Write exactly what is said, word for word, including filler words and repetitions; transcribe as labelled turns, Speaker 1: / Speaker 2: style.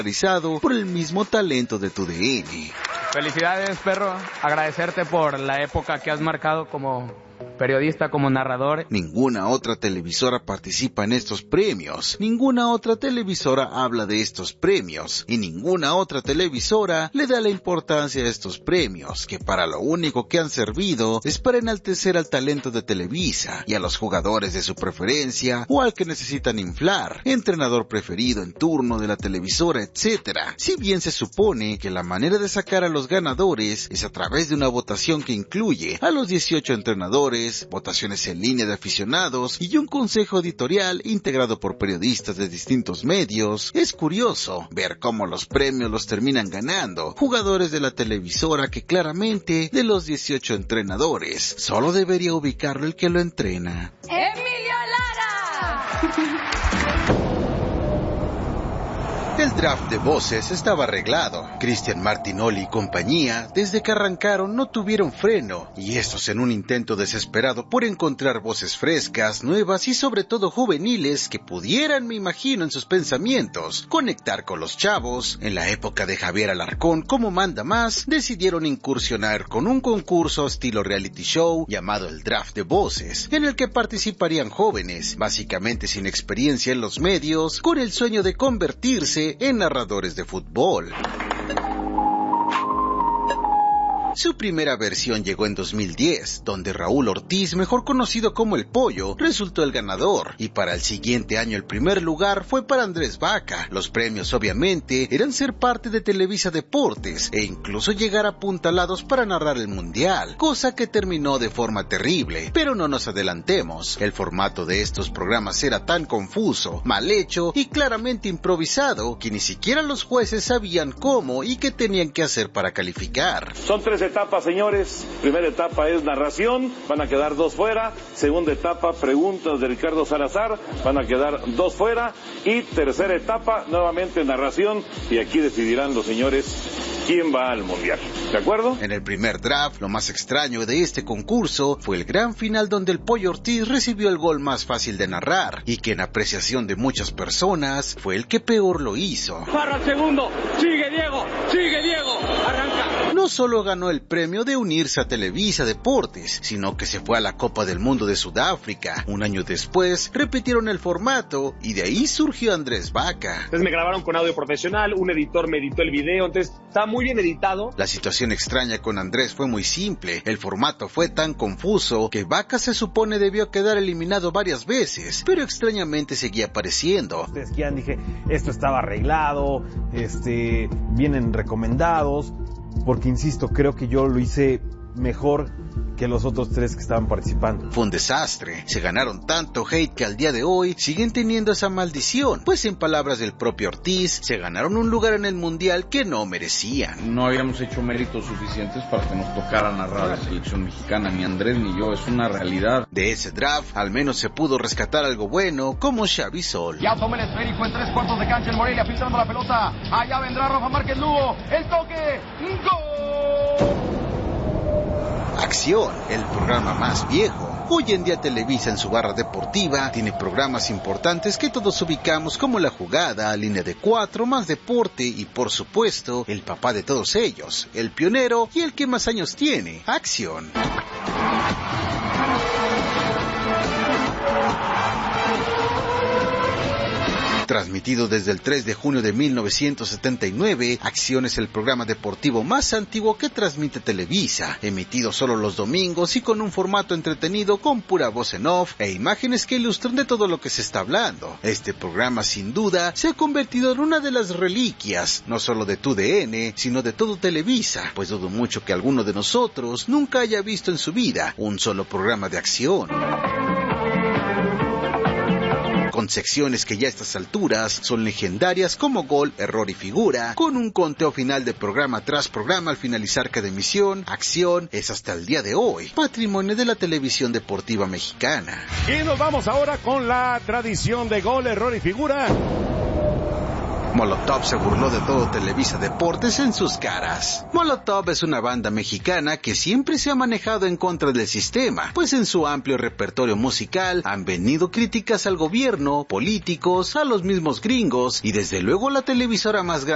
Speaker 1: por el mismo talento de tu D N.
Speaker 2: Felicidades, perro. Agradecerte por la época que has marcado como periodista, como narrador.
Speaker 1: Ninguna otra televisora participa en estos premios, ninguna otra televisora habla de estos premios y ninguna otra televisora le da la importancia a estos premios, que para lo único que han servido es para enaltecer al talento de Televisa y a los jugadores de su preferencia o al que necesitan inflar, entrenador preferido en turno de la televisora, etcétera. Si bien se supone que la manera de sacar a los ganadores es a través de una votación que incluye a los dieciocho entrenadores, votaciones en línea de aficionados y un consejo editorial integrado por periodistas de distintos medios, es curioso ver cómo los premios los terminan ganando jugadores de la televisora que claramente de los dieciocho entrenadores solo debería ubicarlo el que lo entrena.
Speaker 3: ¡Emilio Lara!
Speaker 1: El draft de voces estaba arreglado. Cristian Martinoli y compañía, desde que arrancaron, no tuvieron freno, y estos en un intento desesperado por encontrar voces frescas, nuevas y sobre todo juveniles que pudieran, me imagino en sus pensamientos, conectar con los chavos. En la época de Javier Alarcón como manda más, decidieron incursionar con un concurso estilo reality show llamado el Draft de Voces, en el que participarían jóvenes, básicamente sin experiencia en los medios, con el sueño de convertirse en narradores de fútbol. Su primera versión llegó en dos mil diez, donde Raúl Ortiz, mejor conocido como El Pollo, resultó el ganador, y para el siguiente año el primer lugar fue para Andrés Vaca. Los premios obviamente eran ser parte de Televisa Deportes e incluso llegar apuntalados para narrar el Mundial, cosa que terminó de forma terrible, pero no nos adelantemos. El formato de estos programas era tan confuso, mal hecho y claramente improvisado que ni siquiera los jueces sabían cómo y qué tenían que hacer para calificar.
Speaker 4: Son tres etapas, señores. Primera etapa es narración, van a quedar dos fuera. Segunda etapa, preguntas de Ricardo Salazar, van a quedar dos fuera. Y tercera etapa, nuevamente narración, y aquí decidirán los señores quién va al Mundial. ¿De acuerdo?
Speaker 1: En el primer draft, lo más extraño de este concurso fue el gran final donde el Pollo Ortiz recibió el gol más fácil de narrar, y que en apreciación de muchas personas fue el que peor lo hizo.
Speaker 5: Para el segundo, sigue Diego, sigue Diego, arranca.
Speaker 1: No solo ganó el premio de unirse a Televisa Deportes, sino que se fue a la Copa del Mundo de Sudáfrica. Un año después, repitieron el formato y de ahí surgió Andrés Vaca.
Speaker 6: Entonces me grabaron con audio profesional, un editor me editó el video, entonces está muy bien editado.
Speaker 1: La situación extraña con Andrés fue muy simple. El formato fue tan confuso que Vaca se supone debió quedar eliminado varias veces, pero extrañamente seguía apareciendo.
Speaker 7: Ustedes dije, esto estaba arreglado, este, vienen recomendados. Porque insisto, creo que yo lo hice mejor que los otros tres que estaban participando.
Speaker 1: Fue un desastre. Se ganaron tanto hate que al día de hoy siguen teniendo esa maldición, pues en palabras del propio Ortiz, se ganaron un lugar en el Mundial que no merecían.
Speaker 8: No habíamos hecho méritos suficientes para que nos tocara narrar la selección mexicana, ni Andrés ni yo, es una realidad.
Speaker 1: De ese draft, al menos se pudo rescatar algo bueno, como Xavi Sol.
Speaker 9: Ya toma el esférico en tres cuartos de cancha el Morelia, filtrando la pelota. Allá vendrá Rafa Márquez Lugo. El toque. ¡Gol!
Speaker 1: Acción, el programa más viejo. Hoy en día Televisa en su barra deportiva tiene programas importantes que todos ubicamos como La Jugada, Línea de Cuatro, Más Deporte y por supuesto el papá de todos ellos, el pionero y el que más años tiene, Acción. Transmitido desde el tres de junio de mil novecientos setenta y nueve, Acción es el programa deportivo más antiguo que transmite Televisa, emitido solo los domingos y con un formato entretenido con pura voz en off e imágenes que ilustran de todo lo que se está hablando. Este programa sin duda se ha convertido en una de las reliquias, no solo de tu D N, sino de todo Televisa, pues dudo mucho que alguno de nosotros nunca haya visto en su vida un solo programa de acción. Con secciones que ya a estas alturas son legendarias como Gol, Error y Figura, con un conteo final de programa tras programa al finalizar cada emisión. Acción es hasta el día de hoy patrimonio de la televisión deportiva mexicana.
Speaker 10: Y nos vamos ahora con la tradición de Gol, Error y Figura.
Speaker 1: Molotov se burló de todo Televisa Deportes en sus caras. Molotov es una banda mexicana que siempre se ha manejado en contra del sistema, pues en su amplio repertorio musical han venido críticas al gobierno, políticos, a los mismos gringos y desde luego la televisora más grande